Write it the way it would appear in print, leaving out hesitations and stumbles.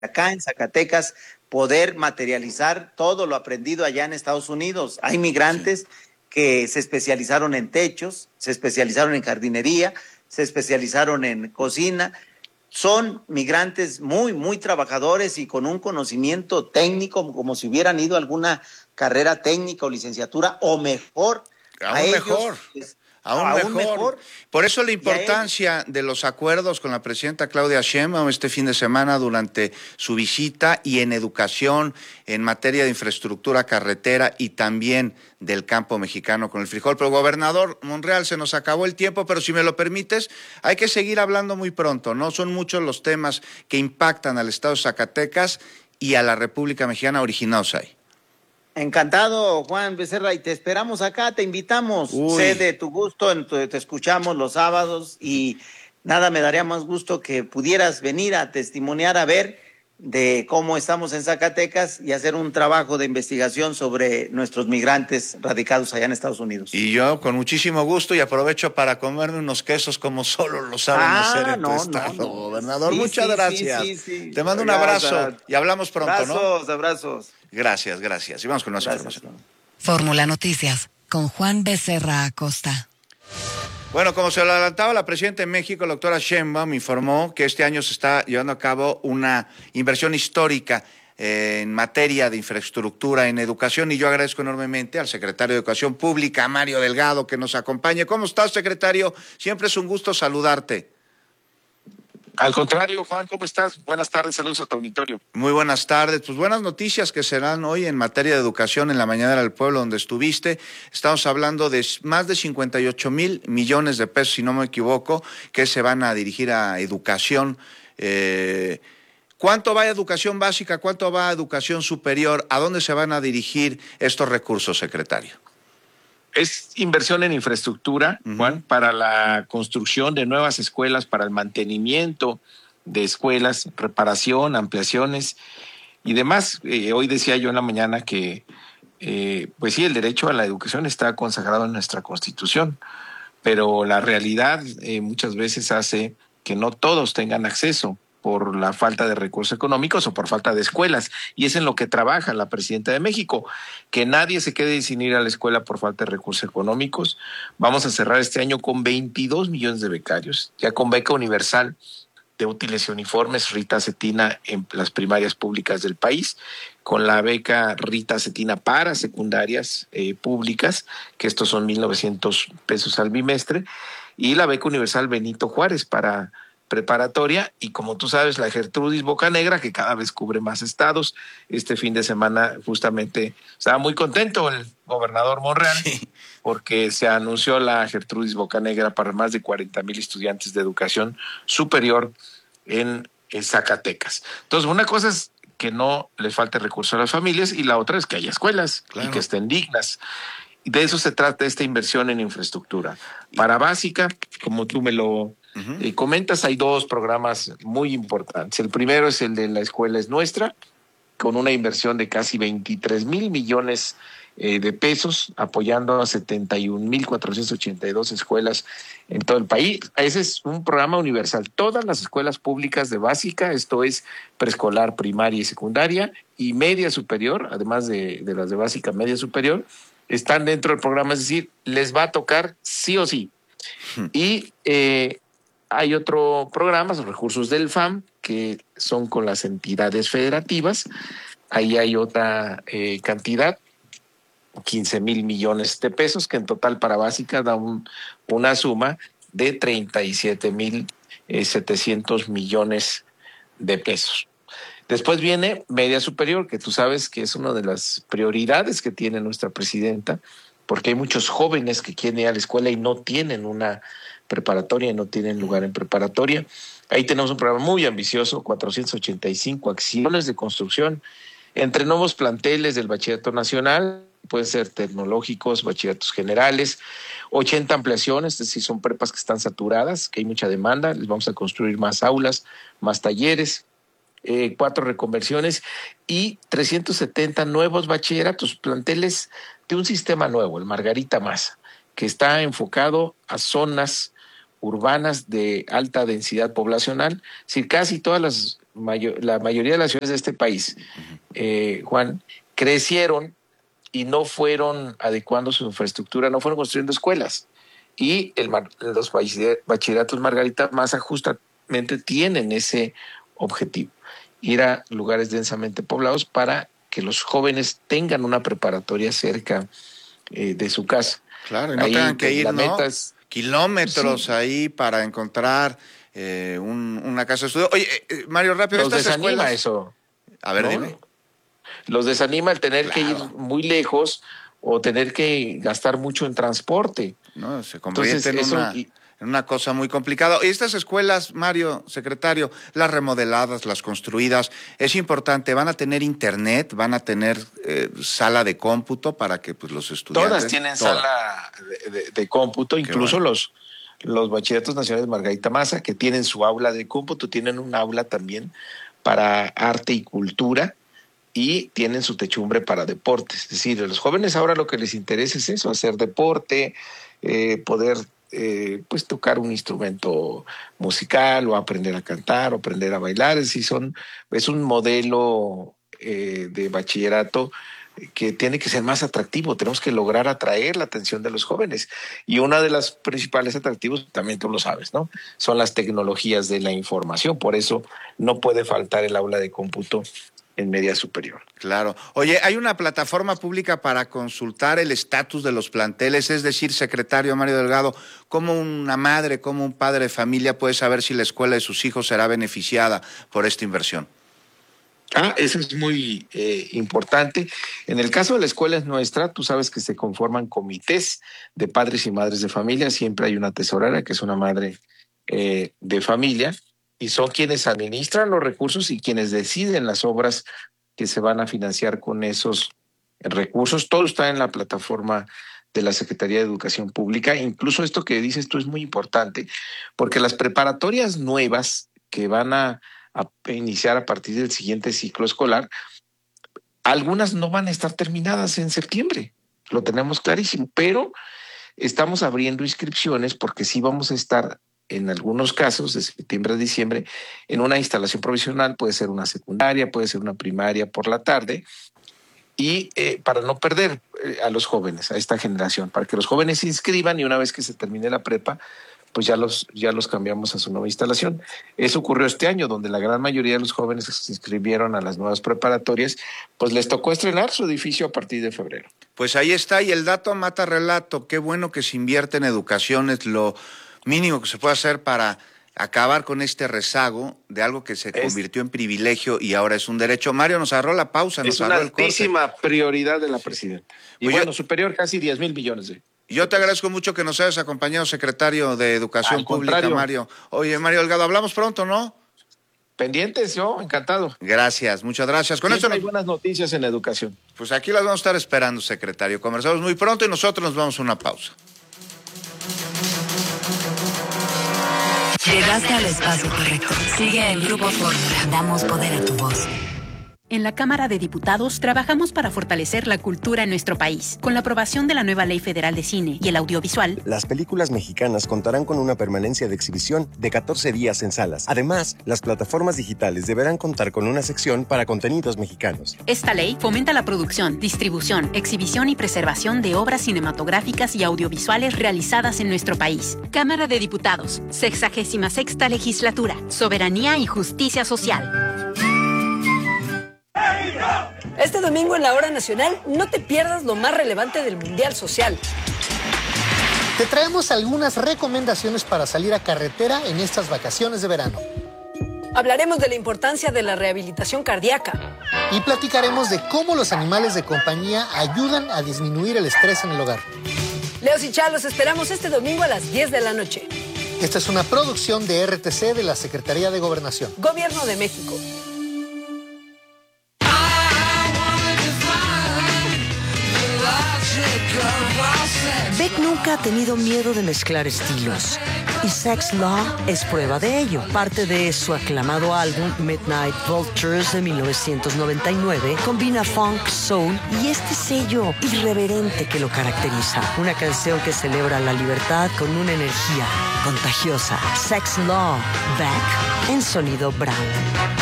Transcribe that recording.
acá en Zacatecas poder materializar todo lo aprendido allá en Estados Unidos. Hay migrantes que se especializaron en techos, se especializaron en jardinería, se especializaron en cocina. Son migrantes muy, muy trabajadores y con un conocimiento técnico, como si hubieran ido a alguna carrera técnica o licenciatura, o mejor, a Aún ellos, mejor. Aún mejor. Por eso la importancia de los acuerdos con la presidenta Claudia Sheinbaum este fin de semana durante su visita, y en educación, en materia de infraestructura carretera y también del campo mexicano con el frijol. Pero gobernador Monreal, se nos acabó el tiempo, pero si me lo permites, hay que seguir hablando muy pronto, ¿no? Son muchos los temas que impactan al estado de Zacatecas y a la República Mexicana originados ahí. Encantado, Juan Becerra, y te esperamos acá, te invitamos. Uy. Sé de tu gusto, te escuchamos los sábados y nada me daría más gusto que pudieras venir a testimoniar, a ver de cómo estamos en Zacatecas y hacer un trabajo de investigación sobre nuestros migrantes radicados allá en Estados Unidos. Y yo con muchísimo gusto, y aprovecho para comerme unos quesos como solo lo saben hacer en tu estado, gobernador. Sí, Muchas gracias. Sí. Te mando un abrazo y hablamos pronto, Abrazos. Gracias. Y vamos con más información. Fórmula Noticias con Juan Becerra Acosta. Bueno, como se lo adelantaba la presidenta de México, la doctora Sheinbaum, informó que este año se está llevando a cabo una inversión histórica en materia de infraestructura en educación, y yo agradezco enormemente al secretario de Educación Pública, Mario Delgado, que nos acompañe. ¿Cómo estás, secretario? Siempre es un gusto saludarte. Al contrario, Juan, ¿cómo estás? Buenas tardes, saludos a tu auditorio. Muy buenas tardes. Pues buenas noticias que serán hoy en materia de educación en la Mañanera del Pueblo, donde estuviste. Estamos hablando de más de 58,000 millones de pesos, si no me equivoco, que se van a dirigir a educación. ¿Cuánto va a educación básica? ¿Cuánto va a educación superior? ¿A dónde se van a dirigir estos recursos, secretario? Es inversión en infraestructura, Juan, para la construcción de nuevas escuelas, para el mantenimiento de escuelas, reparación, ampliaciones y demás. Hoy decía yo en la mañana que, pues sí, el derecho a la educación está consagrado en nuestra Constitución, pero la realidad muchas veces hace que no todos tengan acceso por la falta de recursos económicos o por falta de escuelas. Y es en lo que trabaja la presidenta de México, que nadie se quede sin ir a la escuela por falta de recursos económicos. Vamos a cerrar este año con 22 millones de becarios, ya con beca universal de útiles y uniformes Rita Cetina en las primarias públicas del país, con la beca Rita Cetina para secundarias públicas, que estos son 1,900 pesos al bimestre, y la beca universal Benito Juárez para preparatoria, y como tú sabes, la Gertrudis Bocanegra, que cada vez cubre más estados. Este fin de semana justamente estaba muy contento el gobernador Monreal, porque se anunció la Gertrudis Bocanegra para más de 40,000 estudiantes de educación superior en Zacatecas. Entonces, una cosa es que no les falte recursos a las familias, y la otra es que haya escuelas y que estén dignas. Y de eso se trata esta inversión en infraestructura. Para básica, como tú me lo comentas, hay dos programas muy importantes. El primero es el de La Escuela es Nuestra, con una inversión de casi 23,000 millones de pesos, apoyando a 71,482 escuelas en todo el país. Ese es un programa universal. Todas las escuelas públicas de básica, esto es preescolar, primaria y secundaria, y media superior, además de las de básica, media superior, están dentro del programa, es decir, les va a tocar sí o sí. Y hay otro programa, los recursos del FAM, que son con las entidades federativas. Ahí hay otra cantidad, 15,000 millones de pesos, que en total para básica da una suma de 37,700 millones de pesos. Después viene media superior, que tú sabes que es una de las prioridades que tiene nuestra presidenta, porque hay muchos jóvenes que quieren ir a la escuela y no tienen una preparatoria, no tienen lugar en preparatoria. Ahí tenemos un programa muy ambicioso, 485 acciones de construcción entre nuevos planteles del Bachillerato Nacional, pueden ser tecnológicos, bachilleratos generales, 80 ampliaciones, es decir, son prepas que están saturadas, que hay mucha demanda, les vamos a construir más aulas, más talleres, 4 reconversiones y 370 nuevos bachilleratos, planteles de un sistema nuevo, el Margarita Maza, que está enfocado a zonas urbanas de alta densidad poblacional. Es decir, casi todas las la mayoría de las ciudades de este país, Juan, crecieron y no fueron adecuando su infraestructura, no fueron construyendo escuelas. Y los bachilleratos Margarita Maza justamente tienen ese objetivo, ir a lugares densamente poblados para que los jóvenes tengan una preparatoria cerca de su casa. Claro, y no tengan que ir, ¿no? Kilómetros ahí para encontrar una casa de estudio. Oye, Mario, rápido, los desanima eso. A ver, ¿no? Dime. Los desanima el tener que ir muy lejos o tener que gastar mucho en transporte. No, se convierte en una cosa muy complicada. Y estas escuelas, Mario, secretario, las remodeladas, las construidas, es importante, van a tener internet, van a tener sala de cómputo para que pues, los estudiantes... Todas tienen sala de cómputo, incluso bueno. Los bachilleratos nacionales Margarita Maza, que tienen su aula de cómputo, tienen un aula también para arte y cultura, y tienen su techumbre para deportes. Es decir, a los jóvenes ahora lo que les interesa es eso, hacer deporte, poder pues tocar un instrumento musical o aprender a cantar o aprender a bailar. Es decir, es un modelo de bachillerato que tiene que ser más atractivo. Tenemos que lograr atraer la atención de los jóvenes. Y uno de los principales atractivos, también tú lo sabes, ¿no? Son las tecnologías de la información. Por eso no puede faltar el aula de cómputo en media superior. Claro. Oye, ¿hay una plataforma pública para consultar el estatus de los planteles? Es decir, secretario Mario Delgado, ¿cómo una madre, cómo un padre de familia puede saber si la escuela de sus hijos será beneficiada por esta inversión? Eso es muy importante. En el caso de la escuela es nuestra, tú sabes que se conforman comités de padres y madres de familia, siempre hay una tesorera que es una madre de familia, y son quienes administran los recursos y quienes deciden las obras que se van a financiar con esos recursos. Todo está en la plataforma de la Secretaría de Educación Pública. Incluso esto que dices tú es muy importante, porque las preparatorias nuevas que van a iniciar a partir del siguiente ciclo escolar, algunas no van a estar terminadas en septiembre, lo tenemos clarísimo, pero estamos abriendo inscripciones porque sí vamos a estar en algunos casos, de septiembre a diciembre, en una instalación provisional, puede ser una secundaria, puede ser una primaria por la tarde, y para no perder a los jóvenes, a esta generación, para que los jóvenes se inscriban y una vez que se termine la prepa, pues ya los cambiamos a su nueva instalación. Eso ocurrió este año, donde la gran mayoría de los jóvenes que se inscribieron a las nuevas preparatorias, pues les tocó estrenar su edificio a partir de febrero. Pues ahí está, y el dato mata relato. Qué bueno que se invierte en educación, es lo mínimo que se puede hacer para acabar con este rezago de algo que se convirtió en privilegio y ahora es un derecho. Mario, nos agarró la pausa, nos agarró el corte. Es una altísima prioridad de la presidenta. Y pues bueno, superior casi 10,000 millones de... Yo te agradezco mucho que nos hayas acompañado, secretario de Educación Pública, Mario. Oye, Mario Delgado, hablamos pronto, ¿no? Pendientes, yo, encantado. Gracias, muchas gracias. Con esto hay buenas noticias en la educación. Pues aquí las vamos a estar esperando, secretario. Conversamos muy pronto y nosotros nos vamos a una pausa. Llegaste al espacio correcto. Sigue el Grupo Fórmula. Damos poder a tu voz. En la Cámara de Diputados trabajamos para fortalecer la cultura en nuestro país. Con la aprobación de la nueva Ley Federal de Cine y el Audiovisual, las películas mexicanas contarán con una permanencia de exhibición de 14 días en salas. Además, las plataformas digitales deberán contar con una sección para contenidos mexicanos. Esta ley fomenta la producción, distribución, exhibición y preservación de obras cinematográficas y audiovisuales realizadas en nuestro país. Cámara de Diputados, 66ª Legislatura, Soberanía y Justicia Social. Este domingo en la Hora Nacional no te pierdas lo más relevante del Mundial Social. Te traemos algunas recomendaciones para salir a carretera en estas vacaciones de verano. Hablaremos de la importancia de la rehabilitación cardíaca. Y platicaremos de cómo los animales de compañía ayudan a disminuir el estrés en el hogar. Leos y Chá, los esperamos este domingo a las 10 de la noche. Esta es una producción de RTC de la Secretaría de Gobernación. Gobierno de México. Beck nunca ha tenido miedo de mezclar estilos, y Sex Law es prueba de ello. Parte de su aclamado álbum Midnight Vultures de 1999 combina funk, soul y este sello irreverente que lo caracteriza. Una canción que celebra la libertad con una energía contagiosa. Sex Law, Beck en sonido Brown.